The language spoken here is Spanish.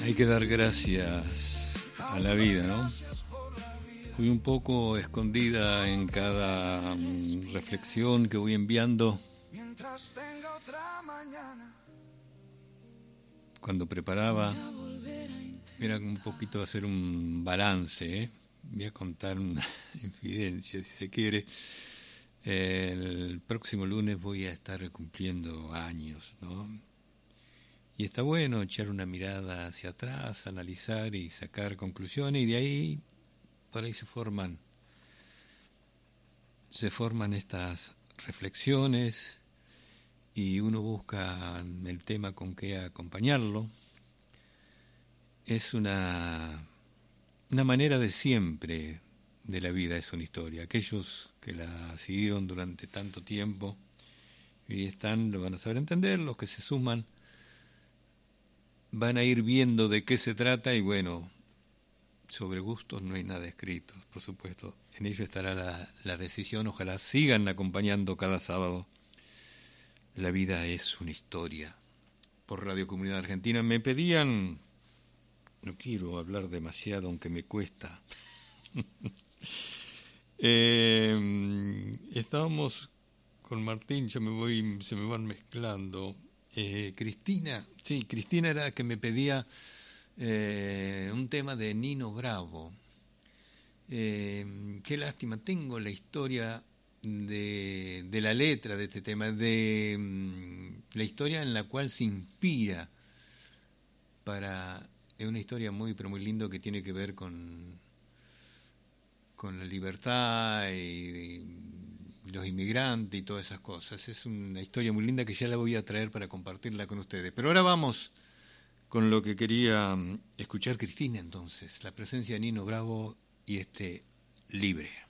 Hay que dar gracias a la vida, ¿no? Fui un poco escondida en cada reflexión que voy enviando. Cuando preparaba, era un poquito hacer un balance, ¿eh? Voy a contar una infidencia, si se quiere. El próximo lunes voy a estar cumpliendo años, ¿no? Y está bueno echar una mirada hacia atrás, analizar y sacar conclusiones, y de ahí, por ahí se forman estas reflexiones y uno busca el tema con que acompañarlo. Es una manera de siempre de la vida, es una historia. Aquellos que la siguieron durante tanto tiempo y están, lo van a saber entender, los que se suman van a ir viendo de qué se trata y bueno, sobre gustos no hay nada escrito, por supuesto. En ello estará la decisión, ojalá sigan acompañando cada sábado. La vida es una historia. Por Radio Comunidad Argentina me pedían, no quiero hablar demasiado aunque me cuesta. Estábamos con Martín, se me van mezclando. Cristina era la que me pedía un tema de Nino Bravo. Qué lástima, tengo la historia de la letra de este tema, de la historia en la cual se inspira es una historia muy, pero muy lindo que tiene que ver con la libertad y los inmigrantes y todas esas cosas. Es una historia muy linda que ya la voy a traer para compartirla con ustedes. Pero ahora vamos con lo que quería escuchar Cristina entonces, la presencia de Nino Bravo y Libre.